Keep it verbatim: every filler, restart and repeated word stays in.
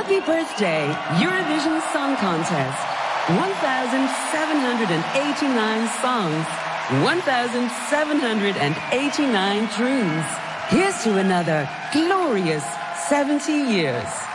Happy birthday, Eurovision Song Contest. one thousand seven hundred eighty-nine songs, one thousand seven hundred eighty-nine tunes. Here's to another glorious seventy years.